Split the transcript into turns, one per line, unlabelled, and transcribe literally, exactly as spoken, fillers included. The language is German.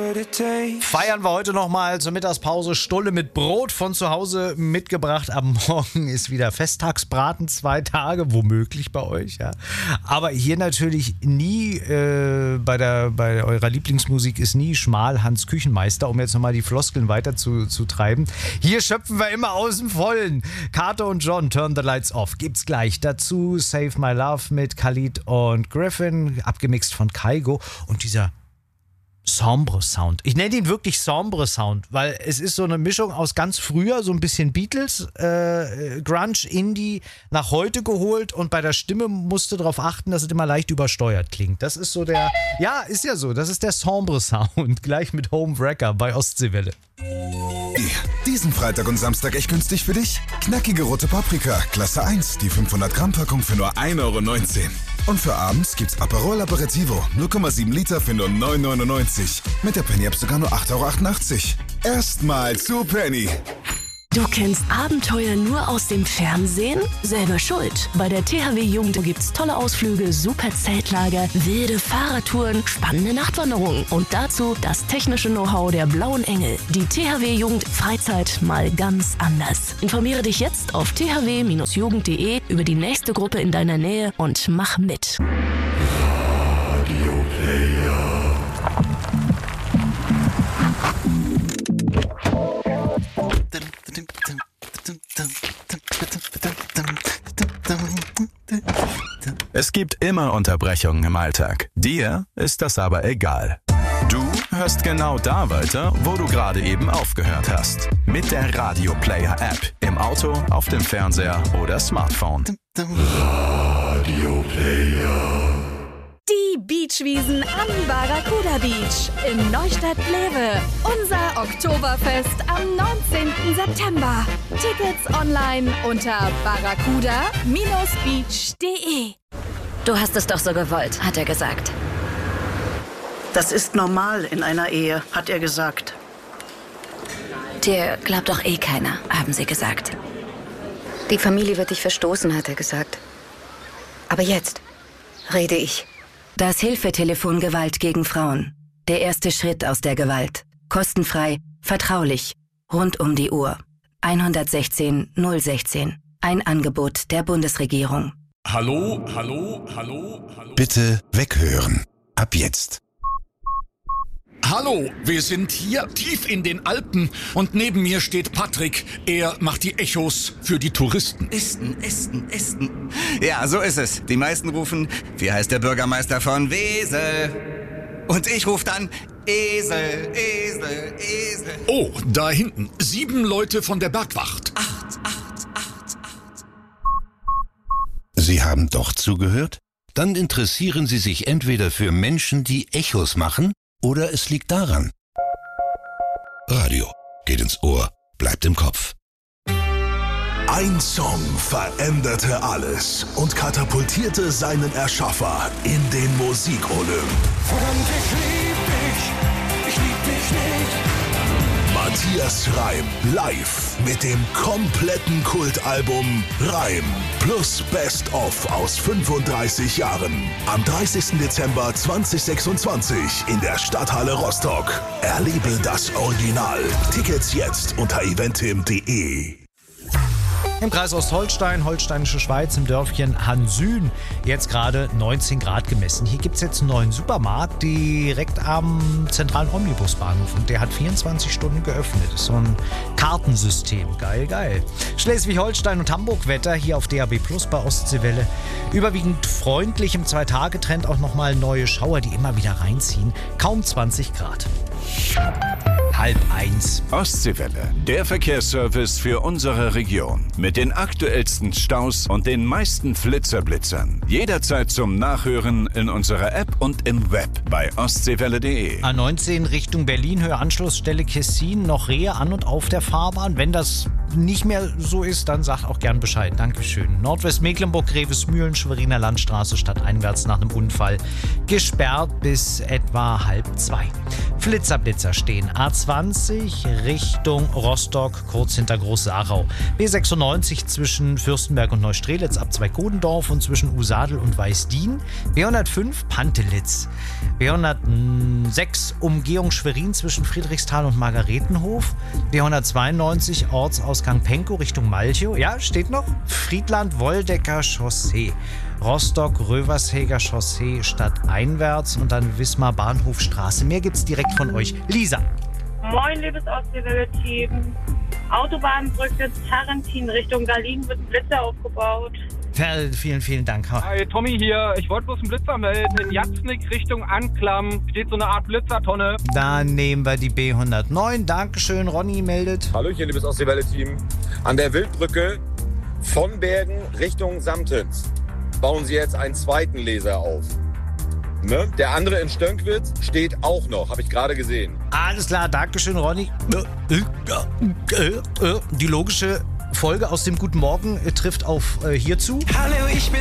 Feiern wir heute nochmal zur Mittagspause. Stulle mit Brot von zu Hause mitgebracht. Am Morgen ist wieder Festtagsbraten, zwei Tage, womöglich bei euch. Ja. Aber hier natürlich nie, äh, bei, der, bei eurer Lieblingsmusik ist nie schmal Hans Küchenmeister, um jetzt nochmal die Floskeln weiter zu, zu treiben. Hier schöpfen wir immer aus dem Vollen. Carter und John, Turn the Lights Off, gibt's gleich dazu. Save My Love mit Khalid und Griffin, abgemixt von Kygo. Und dieser sombre Sound. Ich nenne ihn wirklich sombre Sound, weil es ist so eine Mischung aus ganz früher, so ein bisschen Beatles, äh, Grunge, Indie, nach heute geholt, und bei der Stimme musste darauf achten, dass es immer leicht übersteuert klingt. Das ist so der, ja, ist ja so, das ist der sombre Sound, gleich mit Homewrecker bei Ostseewelle.
Diesen Freitag und Samstag echt günstig für dich? Knackige rote Paprika, Klasse eins, die fünfhundert Gramm Packung für nur ein Euro neunzehn. Und für abends gibt's Aperol Aperitivo, null Komma sieben Liter für nur neun Euro neunundneunzig. Mit der Penny-App sogar nur acht Euro achtundachtzig. Erstmal zu Penny.
Du kennst Abenteuer nur aus dem Fernsehen? Selber schuld. Bei der T H W Jugend gibt's tolle Ausflüge, super Zeltlager, wilde Fahrradtouren, spannende Nachtwanderungen und dazu das technische Know-how der Blauen Engel. Die T H W Jugend Freizeit mal ganz anders. Informiere dich jetzt auf t h w Bindestrich jugend punkt d e über die nächste Gruppe in deiner Nähe und mach mit.
Radio Player.
Es gibt immer Unterbrechungen im Alltag. Dir ist das aber egal. Du hörst genau da weiter, wo du gerade eben aufgehört hast. Mit der Radio Player App. Im Auto, auf dem Fernseher oder Smartphone.
Radio Player.
Die Beachwiesen am Barracuda Beach in Neustadt-Glewe. Unser Oktoberfest am neunzehnten September. Tickets online unter barracuda Bindestrich beach punkt de.
Du hast es doch so gewollt, hat er gesagt.
Das ist normal in einer Ehe, hat er gesagt.
Dir glaubt doch eh keiner, haben sie gesagt. Die Familie wird dich verstoßen, hat er gesagt. Aber jetzt rede ich.
Das Hilfetelefon Gewalt gegen Frauen. Der erste Schritt aus der Gewalt. Kostenfrei, vertraulich, rund um die Uhr. eins sechzehn null sechzehn. Ein Angebot der Bundesregierung.
Hallo, hallo, hallo, hallo.
Bitte weghören. Ab jetzt.
Hallo, wir sind hier tief in den Alpen und neben mir steht Patrick. Er macht die Echos für die Touristen.
Esten, Esten, Esten. Ja, so ist es. Die meisten rufen, wie heißt der Bürgermeister von Wesel? Und ich rufe dann, Esel, Esel, Esel.
Oh, da hinten, sieben Leute von der Bergwacht.
Acht, acht, acht, acht.
Sie haben doch zugehört? Dann interessieren Sie sich entweder für Menschen, die Echos machen, oder es liegt daran. Radio geht ins Ohr, bleibt im Kopf.
Ein Song veränderte alles und katapultierte seinen Erschaffer in den Musikolymp.
Verdammt, ich lieb dich, ich lieb dich nicht.
Matthias Reim live mit dem kompletten Kultalbum Reim plus Best of aus fünfunddreißig Jahren. Am dreißigsten Dezember zweitausendsechsundzwanzig in der Stadthalle Rostock. Erlebe das Original. Tickets jetzt unter eventim punkt de.
Im Kreis Ostholstein, Holsteinische Schweiz, im Dörfchen Hansün, jetzt gerade neunzehn Grad gemessen. Hier gibt es jetzt einen neuen Supermarkt direkt am zentralen Omnibusbahnhof und der hat vierundzwanzig Stunden geöffnet. Das ist so ein Kartensystem. Geil, geil. Schleswig-Holstein und Hamburg-Wetter hier auf D A B Plus bei Ostseewelle. Überwiegend freundlich im Zwei-Tage-Trend, auch nochmal neue Schauer, die immer wieder reinziehen. Kaum zwanzig Grad. Halb eins.
Ostseewelle, der Verkehrsservice für unsere Region. Mit den aktuellsten Staus und den meisten Flitzerblitzern. Jederzeit zum Nachhören in unserer App und im Web bei ostseewelle punkt de.
A neunzehn Richtung Berlin, Höhe Anschlussstelle Kessin, noch Rehe an und auf der Fahrbahn. Wenn das nicht mehr so ist, dann sagt auch gern Bescheid. Dankeschön. Nordwestmecklenburg, Grevesmühlen, Schweriner Landstraße stadteinwärts nach einem Unfall. Gesperrt bis etwa halb zwei. Flitzerblitzer stehen. A zwanzig Richtung Rostock, kurz hinter Groß-Sarau. B sechsundneunzig zwischen Fürstenberg und Neustrelitz ab Zweikodendorf und zwischen Usadel und Weißdien. B hundertfünf Pantelitz. B hundertsechs Umgehung Schwerin zwischen Friedrichsthal und Margaretenhof. B hundertzweiundneunzig Ortsausgang Pankow Richtung Malchow. Ja, steht noch. Friedland-Woldecker Chaussee. Rostock-Rövershäger Chaussee stadteinwärts und dann Wismar-Bahnhofstraße. Mehr gibt's direkt von euch. Lisa.
Moin, liebes Ostseewelle-Team. Autobahnbrücke Tarentin Richtung Berlin wird ein Blitzer aufgebaut.
Vielen, vielen Dank.
Hi, Tommy hier. Ich wollte bloß einen Blitzer melden. In Jatznik Richtung Anklam steht so eine Art Blitzertonne.
Dann nehmen wir die B hundertneun. Dankeschön, Ronny meldet.
Hallöchen, liebes Ostseewelle-Team. An der Wildbrücke von Bergen Richtung Samtens bauen sie jetzt einen zweiten Laser auf. Ne? Der andere in Stönkwitz steht auch noch, habe ich gerade gesehen.
Alles klar, Dankeschön, Ronny. Die logische Folge aus dem Guten Morgen trifft auf äh, hierzu.
Hallo, ich bin